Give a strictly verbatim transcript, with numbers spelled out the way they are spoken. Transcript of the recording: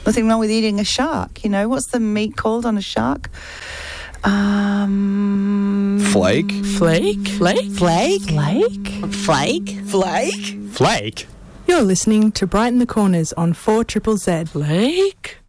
Nothing wrong with eating a shark. You know, what's the meat called on a shark? Um, Flake. Flake? Flake? Flake? Flake? Flake? Flake? Flake? You're listening to Brighten the Corners on four Triple Z. Flake?